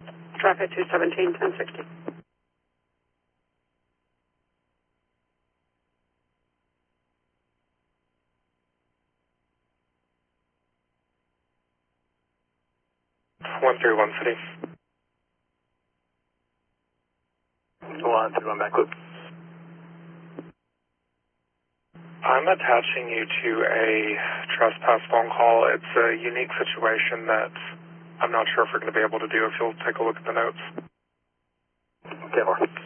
Traffic 217, 1060. One three one city. 131 back loop. I'm attaching you to a trespass phone call. It's a unique situation that I'm not sure if we're going to be able to do if you'll take a look at the notes. Okay, Mark.